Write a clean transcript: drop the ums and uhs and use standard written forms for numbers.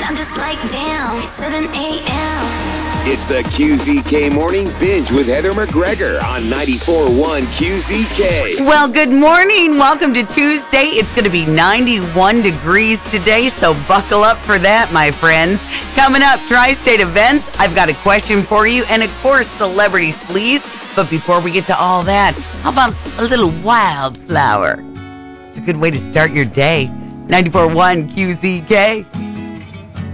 I'm just like, damn, it's 7 a.m. It's the QZK Morning Binge with Heather McGregor on 94.1 QZK. Well, good morning. Welcome to Tuesday. It's going to be 91 degrees today, so buckle up for that, my friends. Coming up, Tri-State events. I've got a question for you, and of course, celebrity sleaze. But before we get to all that, how about a little wildflower? It's a good way to start your day. 94.1 QZK.